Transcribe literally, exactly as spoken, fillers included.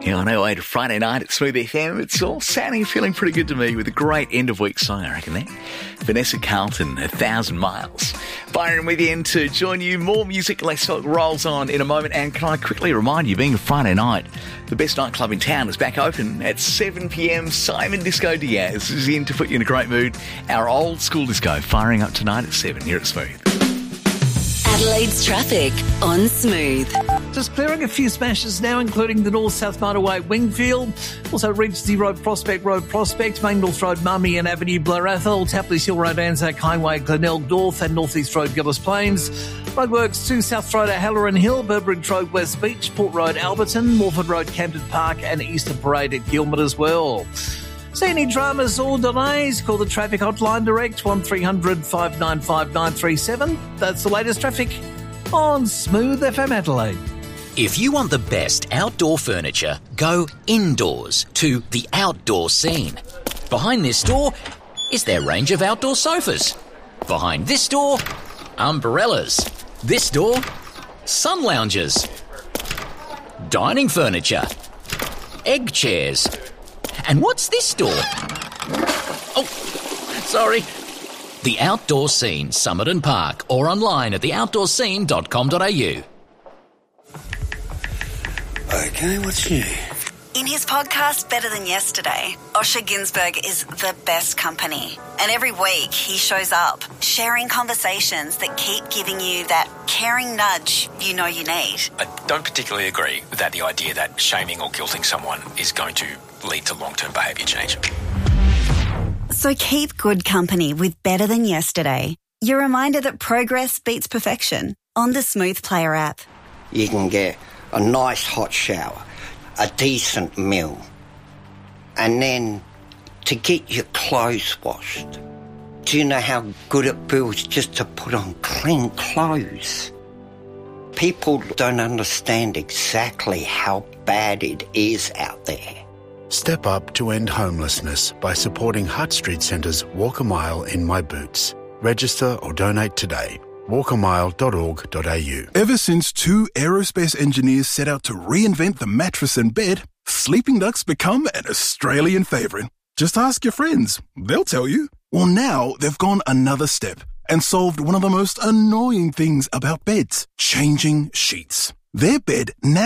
Yeah, on our way to Friday night at Smooth F M, it's all sounding and feeling pretty good to me with a great end-of-week song, I reckon that. Vanessa Carlton, A Thousand Miles. Byron with you in to join you. More music, Let's Talk rolls on in a moment. And can I quickly remind you, being a Friday night, the best nightclub in town is back open at seven p.m. Simon Disco Diaz is in to put you in a great mood. Our old school disco firing up tonight at seven here at Smooth. Adelaide's traffic on Smooth. Just clearing a few smashes now, including the North-South Motorway, Wingfield. Also Regency Road, Prospect Road, Prospect, Main North Road, Mummy and Avenue, Blair Athol, Tapley's Hill Road, Anzac Highway, Glenelg North and North East Road, Gillis Plains. Roadworks to South Road, Halloran Hill, Burbridge Road, West Beach, Port Road, Alberton, Morford Road, Camden Park and Easter Parade at Gilman as well. See any dramas or delays? Call the traffic hotline direct, one three hundred five nine five nine three seven. That's the latest traffic on Smooth F M Adelaide. If you want the best outdoor furniture, go indoors to The Outdoor Scene. Behind this door is their range of outdoor sofas. Behind this door, umbrellas. This door, sun lounges. Dining furniture. Egg chairs. And what's this door? Oh, sorry. The Outdoor Scene, Somerton Park, or online at the outdoor scene dot com dot a u. Okay, what's new? In his podcast, Better Than Yesterday, Osher Ginsberg is the best company. And every week he shows up, sharing conversations that keep giving you that caring nudge you know you need. I don't particularly agree that the idea that shaming or guilting someone is going to lead to long-term behaviour change. So keep good company with Better Than Yesterday. Your reminder that progress beats perfection on the Smooth Player app. You can get a nice hot shower, a decent meal, and then to get your clothes washed. Do you know how good it feels just to put on clean clothes? People don't understand exactly how bad it is out there. Step up to end homelessness by supporting Hutt Street Centre's Walk a Mile in My Boots. Register or donate today. walk a mile dot org dot a u. Ever since two aerospace engineers set out to reinvent the mattress and bed, Sleeping Duck's become an Australian favourite. Just ask your friends. They'll tell you. Well, now they've gone another step and solved one of the most annoying things about beds, changing sheets. Their bed now